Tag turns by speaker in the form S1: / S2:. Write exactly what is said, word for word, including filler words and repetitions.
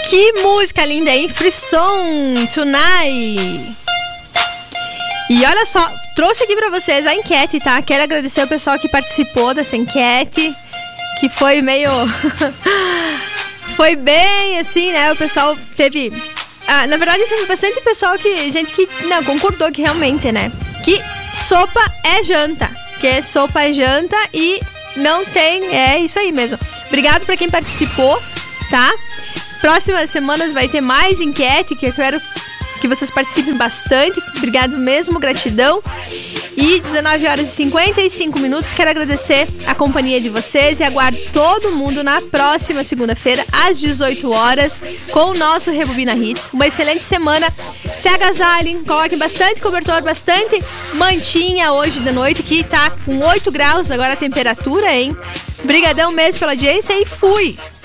S1: Que música linda, hein? Frisson Tonight. E olha só, trouxe aqui pra vocês a enquete, tá? Quero agradecer o pessoal que participou dessa enquete, que foi meio... foi bem assim, né? O pessoal teve... Ah, na verdade, teve bastante pessoal que... Gente que não, concordou que realmente, né? Que sopa é janta. Que sopa é janta e não tem... É isso aí mesmo. Obrigado pra quem participou, tá? Próximas semanas vai ter mais enquete, que eu quero que vocês participem bastante. Obrigado mesmo, gratidão. E dezenove horas e cinquenta e cinco minutos. Quero agradecer a companhia de vocês e aguardo todo mundo na próxima segunda-feira, às dezoito horas, com o nosso Rebobina Hits. Uma excelente semana. Se agasalhem, coloquem bastante cobertor, bastante mantinha hoje de noite, que tá com oito graus agora a temperatura, hein? Brigadão mesmo pela audiência e fui!